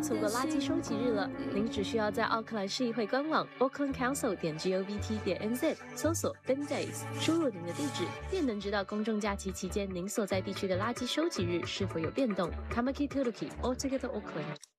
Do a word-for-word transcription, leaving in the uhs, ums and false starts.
错过垃圾收集日了。您只需要在奥克兰市议会官网 Auckland Council 点 govt 点 nz 搜索 Bin Days， 输入您的地址，便能知道公众假期期间您所在地区的垃圾收集日是否有变动。Tamaki Turuki Altogether Auckland。